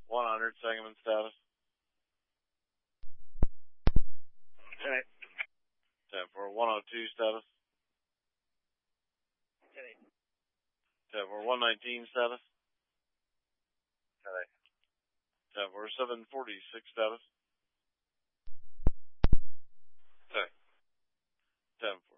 100, Sangamon status. Okay. 10-4, 102 status. 10-4, 119 status. 10-4, 746 status. 10-4.